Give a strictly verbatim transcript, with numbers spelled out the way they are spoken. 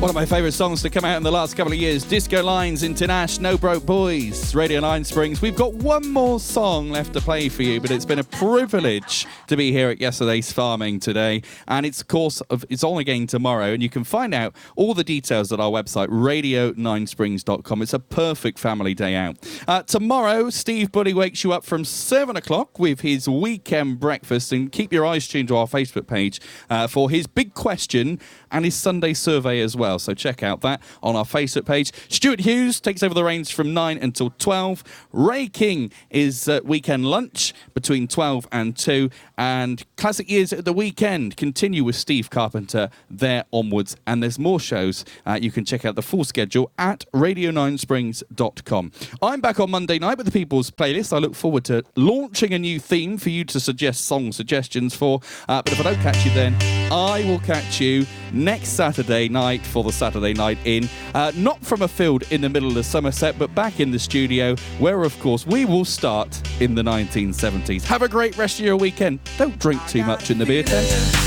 One of my favourite songs to come out in the last couple of years, Disco Lines, International, No Broke Boys, Radio Nine Springs. We've got one more song left to play for you, but it's been a privilege to be here at Yesterday's Farming today. And it's, of course, it's on again tomorrow, and you can find out all the details at our website, radio nine springs dot com. It's a perfect family day out. Uh, tomorrow, Steve Buddy wakes you up from seven o'clock with his weekend breakfast, and keep your eyes tuned to our Facebook page uh, for his big question and his Sunday survey as well. So check out that on our Facebook page. Stuart Hughes takes over the reins from nine until twelve. Ray King is uh, weekend lunch between twelve and two. And Classic Years at the Weekend continue with Steve Carpenter there onwards. And there's more shows. Uh, you can check out the full schedule at radio nine springs dot com. I'm back on Monday night with the People's Playlist. I look forward to launching a new theme for you to suggest song suggestions for. Uh, but if I don't catch you then, I will catch you next Saturday night for the Saturday Night In. Uh, not from a field in the middle of Somerset, but back in the studio, where, of course, we will start in the nineteen seventies. Have a great rest of your weekend. Don't drink too much in the beer tent.